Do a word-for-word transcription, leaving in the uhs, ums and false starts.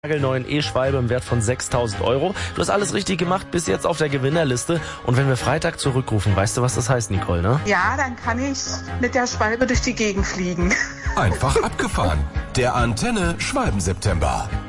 Neuen E-Schwalbe im Wert von sechstausend Euro. Du hast alles richtig gemacht, bis jetzt auf der Gewinnerliste. Und wenn wir Freitag zurückrufen, weißt du, was das heißt, Nicole, ne? Ja, dann kann ich mit der Schwalbe durch die Gegend fliegen. Einfach abgefahren. Der Antenne Schwalben-September.